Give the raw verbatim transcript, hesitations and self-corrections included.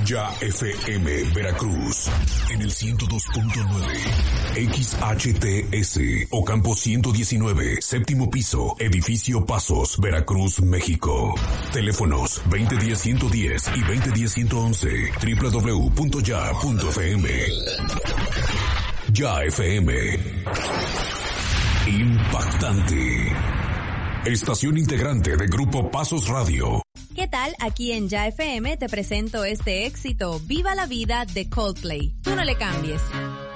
Ya F M Veracruz en el ciento dos punto nueve, X H T S Ocampo ciento diecinueve, séptimo piso, edificio Pasos, Veracruz, México. Teléfonos veinte diez ciento diez y veinte diez ciento once, doble u doble u doble u punto ya punto f m. Ya F M. Impactante. Estación integrante de Grupo Pasos Radio. ¿Qué tal? Aquí en Ya F M te presento este éxito, Viva la Vida de Coldplay. Tú no le cambies.